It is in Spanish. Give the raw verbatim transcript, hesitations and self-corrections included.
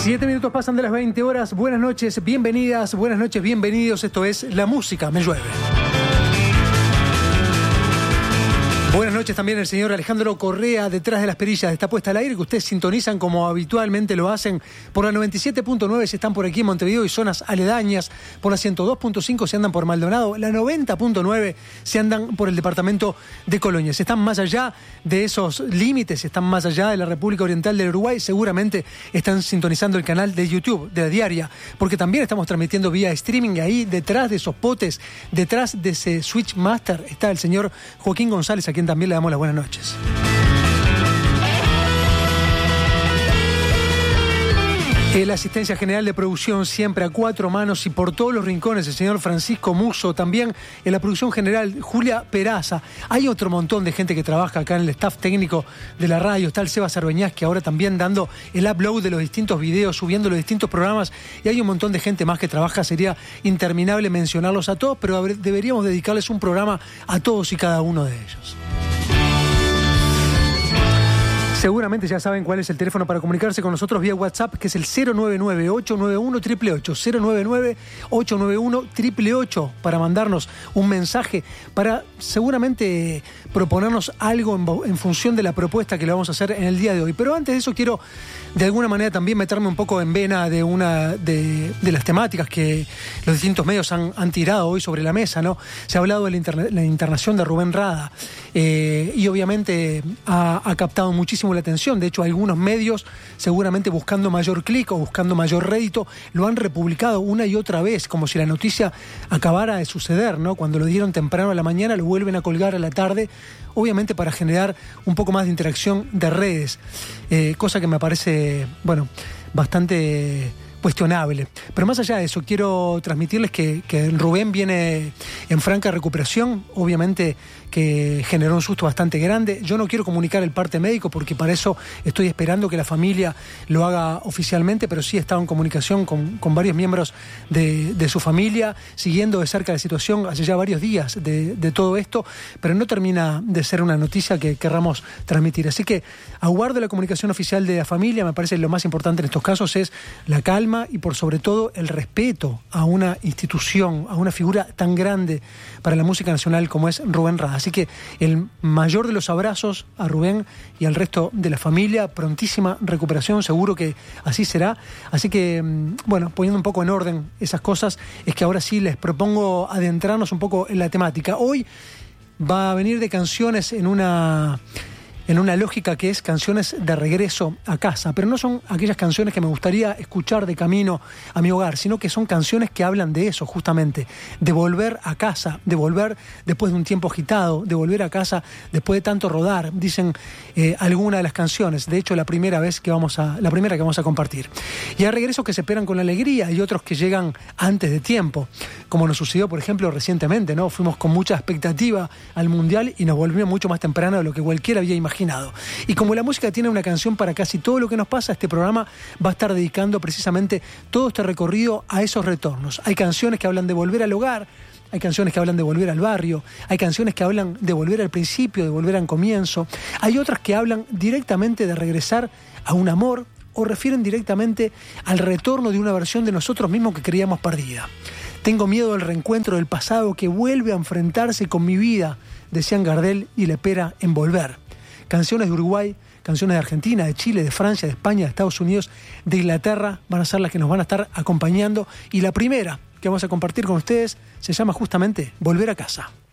Siete minutos pasan de las veinte horas. Buenas noches, bienvenidas, buenas noches, bienvenidos. Esto es La Música Me Llueve. Buenas noches también el señor Alejandro Correa, detrás de las perillas, está puesta al aire, que ustedes sintonizan como habitualmente lo hacen por la noventa y siete punto nueve si están por aquí en Montevideo y zonas aledañas, por la ciento dos punto cinco si andan por Maldonado, la noventa punto nueve si andan por el departamento de Colonia. Si están más allá de esos límites, si están más allá de la República Oriental del Uruguay, seguramente están sintonizando el canal de YouTube de La Diaria, porque también estamos transmitiendo vía streaming y ahí detrás de esos potes, detrás de ese Switchmaster, está el señor Joaquín González, a quien también le damos las buenas noches. La asistencia general de producción siempre a cuatro manos y por todos los rincones, el señor Francisco Muso, también en la producción general Julia Peraza. Hay otro montón de gente que trabaja acá en el staff técnico de la radio. Está el Seba Cerveñaz, que ahora también dando el upload de los distintos videos, subiendo los distintos programas, y hay un montón de gente más que trabaja. Sería interminable mencionarlos a todos, pero deberíamos dedicarles un programa a todos y cada uno de ellos. Seguramente ya saben cuál es el teléfono para comunicarse con nosotros vía WhatsApp, que es el cero nueve nueve, ocho nueve uno, ocho ocho ocho, cero nueve nueve, ocho nueve uno, ocho ocho ocho, para mandarnos un mensaje, para seguramente proponernos algo en, en función de la propuesta que le vamos a hacer en el día de hoy. Pero antes de eso quiero de alguna manera también meterme un poco en vena de una de, de las temáticas que los distintos medios han, han tirado hoy sobre la mesa, ¿no? Se ha hablado de la, interna, la internación de Rubén Rada eh, y obviamente ha, ha captado muchísimo la atención. De hecho, algunos medios, seguramente buscando mayor clic o buscando mayor rédito, lo han republicado una y otra vez, como si la noticia acabara de suceder, ¿no? Cuando lo dieron temprano a la mañana, lo vuelven a colgar a la tarde, obviamente para generar un poco más de interacción de redes, eh, cosa que me parece, bueno, bastante cuestionable. Pero más allá de eso, quiero transmitirles que, que Rubén viene en franca recuperación, obviamente que generó un susto bastante grande. Yo no quiero comunicar el parte médico porque para eso estoy esperando que la familia lo haga oficialmente, pero sí he estado en comunicación con, con varios miembros de, de su familia, siguiendo de cerca la situación hace ya varios días de, de todo esto, pero no termina de ser una noticia que querramos transmitir. Así que aguardo la comunicación oficial de la familia. Me parece que lo más importante en estos casos es la calma y por sobre todo el respeto a una institución, a una figura tan grande para la música nacional como es Rubén Rada. Así que el mayor de los abrazos a Rubén y al resto de la familia, prontísima recuperación, seguro que así será. Así que, bueno, poniendo un poco en orden esas cosas, es que ahora sí les propongo adentrarnos un poco en la temática. Hoy va a venir de canciones en una... en una lógica que es canciones de regreso a casa, pero no son aquellas canciones que me gustaría escuchar de camino a mi hogar, sino que son canciones que hablan de eso justamente, de volver a casa, de volver después de un tiempo agitado, de volver a casa después de tanto rodar, dicen eh, algunas de las canciones, de hecho la primera vez que vamos a, la primera que vamos a compartir. Y hay regresos que se esperan con alegría y otros que llegan antes de tiempo, como nos sucedió por ejemplo recientemente, ¿no? Fuimos con mucha expectativa al Mundial y nos volvimos mucho más temprano de lo que cualquiera había imaginado. Y como la música tiene una canción para casi todo lo que nos pasa, este programa va a estar dedicando precisamente todo este recorrido a esos retornos. Hay canciones que hablan de volver al hogar, hay canciones que hablan de volver al barrio, hay canciones que hablan de volver al principio, de volver al comienzo, hay otras que hablan directamente de regresar a un amor o refieren directamente al retorno de una versión de nosotros mismos que creíamos perdida. Tengo miedo del reencuentro del pasado que vuelve a enfrentarse con mi vida, decían Gardel y Lepera en Volver. Canciones de Uruguay, canciones de Argentina, de Chile, de Francia, de España, de Estados Unidos, de Inglaterra, van a ser las que nos van a estar acompañando. Y la primera que vamos a compartir con ustedes se llama justamente Volver a Casa.